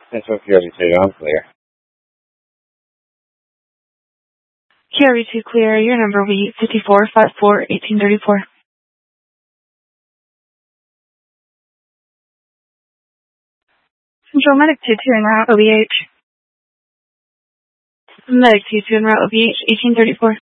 Central QRG2, I'm clear. QRG2 clear, your number will be 5454-1834. Central Medic 22 en route OBH. Medic 22 en route OBH 1834.